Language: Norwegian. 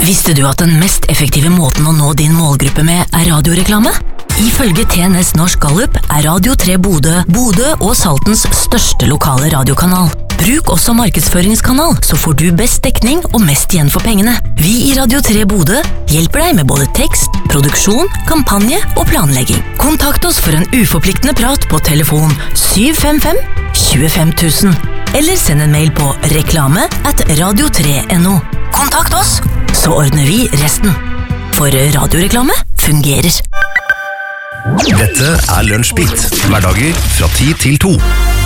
Visste du at den mest effektive måten å nå din målgruppe med radioreklame? Ifølge TNS Norsk Gallup Radio 3 Bodø og Saltens største lokale radiokanal. Bruk også markedsføringskanal, så får du best dekning og mest igjen for pengene. Vi i Radio 3 Bodø hjelper deg med både tekst, produksjon, kampanje og planlegging. Kontakt oss for en uforpliktende prat på telefon 755 25 000, eller send en mail på reklame@radio3.no. Kontakt oss, så ordner vi resten. For radioreklame fungerer. Dette Lunsjbit, hverdager fra 10 til 2.